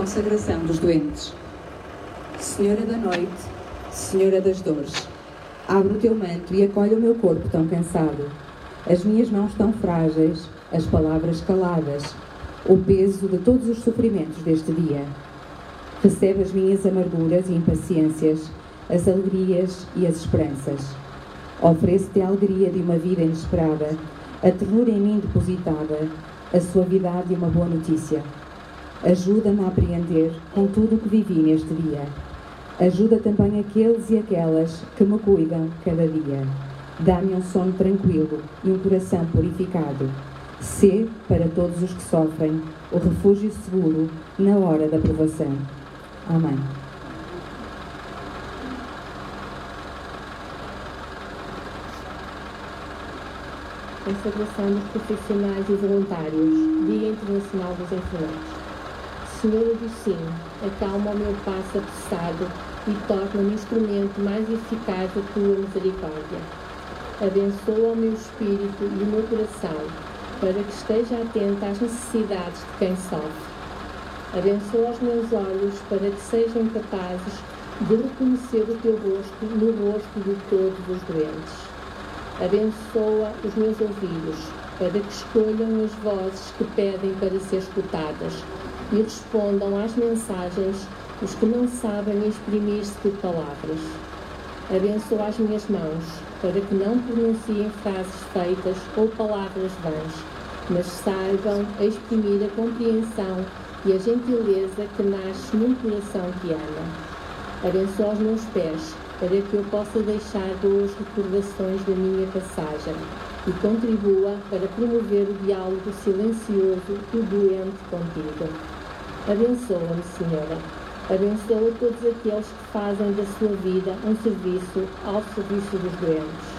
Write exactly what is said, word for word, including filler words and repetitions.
consagração dos doentes. Senhora da noite, Senhora das dores, abre o teu manto e acolhe o meu corpo tão cansado, as minhas mãos tão frágeis, as palavras caladas, o peso de todos os sofrimentos deste dia. Recebe as minhas amarguras e impaciências, as alegrias e as esperanças. Ofereço-te a alegria de uma vida inesperada, a ternura em mim depositada, a suavidade de uma boa notícia. Ajuda-me a apreender com tudo o que vivi neste dia. Ajuda também aqueles e aquelas que me cuidam cada dia. Dá-me um sono tranquilo e um coração purificado. Sê, para todos os que sofrem, o refúgio seguro na hora da provação. Amém. Consagração dos profissionais e voluntários, Dia Internacional dos Enfermeiros. Senhor do sim, acalma o meu passo apressado e torna-me instrumento mais eficaz da tua misericórdia. Abençoa o meu espírito e o meu coração, para que esteja atento às necessidades de quem sofre. Abençoa os meus olhos, para que sejam capazes de reconhecer o teu rosto no rosto de todos os doentes. Abençoa os meus ouvidos, para que escolham as vozes que pedem para ser escutadas e respondam às mensagens os que não sabem exprimir-se por palavras. Abençoa as minhas mãos, para que não pronunciem frases feitas ou palavras vãs, mas saibam exprimir a compreensão e a gentileza que nasce num coração que ama. Abençoa os meus pés, para que eu possa deixar boas recordações da minha passagem e contribua para promover o diálogo silencioso do doente contigo. Abençoa-me, Senhora. Abençoa todos aqueles que fazem da sua vida um serviço ao serviço dos doentes.